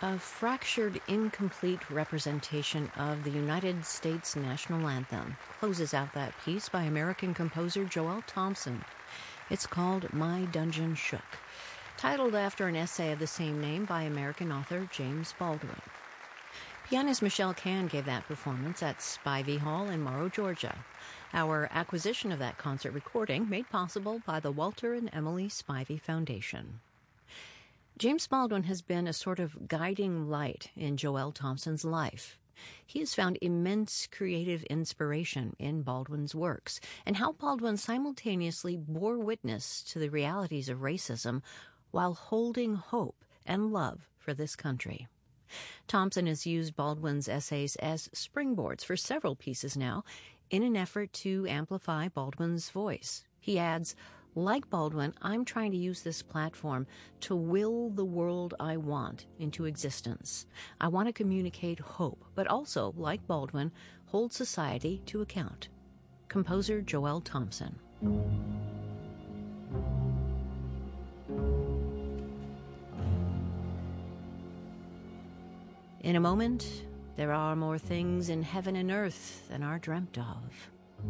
A fractured, incomplete representation of the United States national anthem closes out that piece by American composer Joel Thompson. It's called My Dungeon Shook, titled after an essay of the same name by American author James Baldwin. Pianist Michelle Cann gave that performance at Spivey Hall in Morrow, Georgia. Our acquisition of that concert recording made possible by the Walter and Emily Spivey Foundation. James Baldwin has been a sort of guiding light in Joel Thompson's life. He has found immense creative inspiration in Baldwin's works, and how Baldwin simultaneously bore witness to the realities of racism while holding hope and love for this country. Thompson has used Baldwin's essays as springboards for several pieces now in an effort to amplify Baldwin's voice. He adds, like Baldwin, I'm trying to use this platform to will the world I want into existence. I want to communicate hope, but also, like Baldwin, hold society to account. Composer Joel Thompson. In a moment, there are more things in heaven and earth than are dreamt of.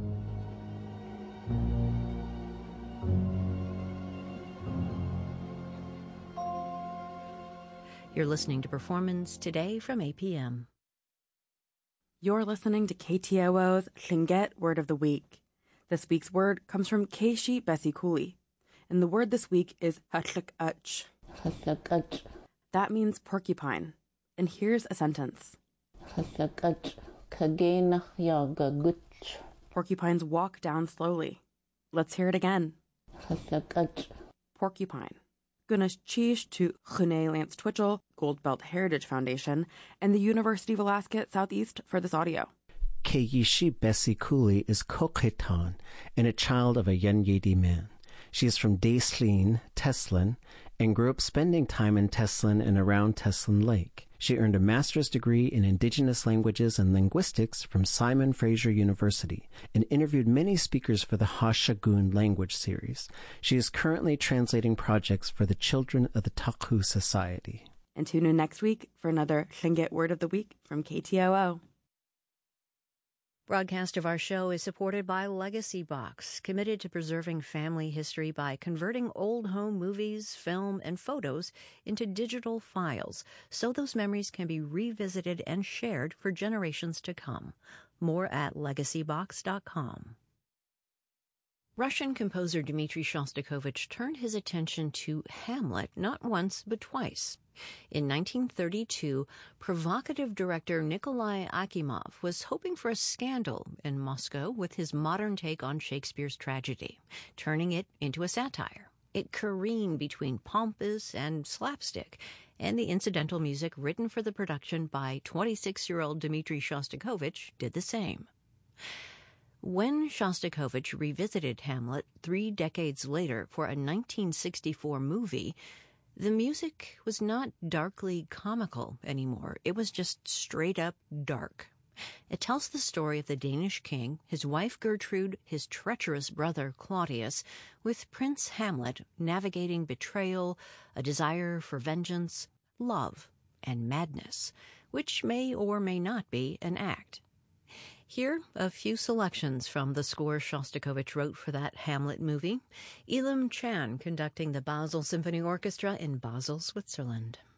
You're listening to Performance Today from APM. You're listening to KTOO's Tlingit Word of the Week. This week's word comes from Keishi Besikuli, and the word this week is hatlakach. That means porcupine. And here's a sentence. Porcupines walk down slowly. Let's hear it again. Porcupine. Gunas Chish to Chune Lance Twitchell, Gold Belt Heritage Foundation, and the University of Alaska Southeast for this audio. Keishi Besikuli is Kokhetan and a child of a Yenyedi man. She is from Daeslin, Teslin, and grew up spending time in Teslin and around Teslin Lake. She earned a master's degree in Indigenous Languages and Linguistics from Simon Fraser University and interviewed many speakers for the Hashagun language series. She is currently translating projects for the children of the Taku Society. And tune in next week for another Tlingit Word of the Week from KTOO. Broadcast of our show is supported by Legacy Box, committed to preserving family history by converting old home movies, film, and photos into digital files so those memories can be revisited and shared for generations to come. More at legacybox.com. Russian composer Dmitri Shostakovich turned his attention to Hamlet not once but twice. In 1932, provocative director Nikolai Akimov was hoping for a scandal in Moscow with his modern take on Shakespeare's tragedy, turning it into a satire. It careened between pompous and slapstick, and the incidental music written for the production by 26-year-old Dmitri Shostakovich did the same. When Shostakovich revisited Hamlet 3 decades later for a 1964 movie, the music was not darkly comical anymore. It was just straight up dark. It tells the story of the Danish king, his wife Gertrude, his treacherous brother Claudius, with Prince Hamlet navigating betrayal, a desire for vengeance, love, and madness, which may or may not be an act. Here, a few selections from the score Shostakovich wrote for that Hamlet movie. Elam Chan conducting the Basel Symphony Orchestra in Basel, Switzerland.